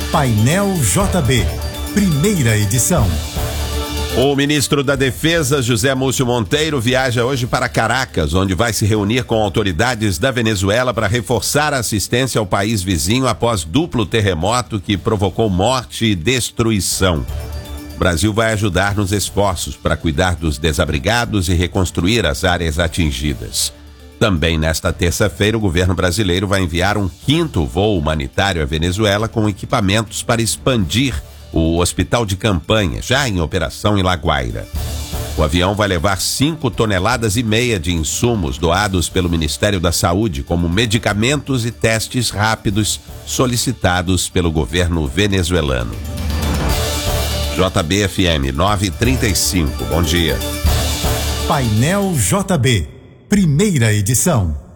Painel JB, primeira edição. O ministro da Defesa, José Múcio Monteiro, viaja hoje para Caracas, onde vai se reunir com autoridades da Venezuela para reforçar a assistência ao país vizinho após duplo terremoto que provocou morte e destruição. O Brasil vai ajudar nos esforços para cuidar dos desabrigados e reconstruir as áreas atingidas. Também nesta terça-feira, o governo brasileiro vai enviar um 5º voo humanitário à Venezuela com equipamentos para expandir o hospital de campanha, já em operação em La Guaira. O avião vai levar 5,5 toneladas de insumos doados pelo Ministério da Saúde, como medicamentos e testes rápidos solicitados pelo governo venezuelano. JB-FM 935, bom dia. Painel JB, primeira edição.